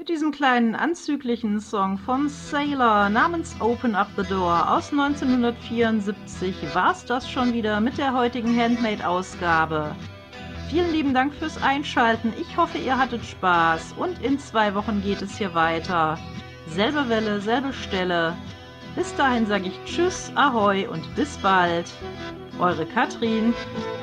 Mit diesem kleinen anzüglichen Song von Sailor namens Open Up the Door aus 1974 war's das schon wieder mit der heutigen Handmade-Ausgabe. Vielen lieben Dank fürs Einschalten. Ich hoffe, ihr hattet Spaß und in 2 Wochen geht es hier weiter. Selbe Welle, selbe Stelle. Bis dahin sage ich Tschüss, Ahoi und bis bald. Eure Katrin.